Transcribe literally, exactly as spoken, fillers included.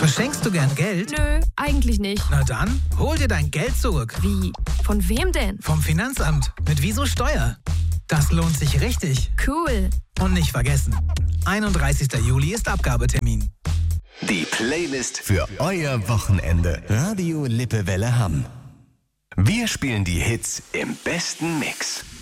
Verschenkst du gern Geld? Nö, eigentlich nicht. Na dann, hol dir dein Geld zurück. Wie? Von wem denn? Vom Finanzamt. Mit Wieso Steuer. Das lohnt sich richtig. Cool. Und nicht vergessen, einunddreißigster Juli ist Abgabetermin. Die Playlist für euer Wochenende. Radio Lippewelle Hamm. Wir spielen die Hits im besten Mix.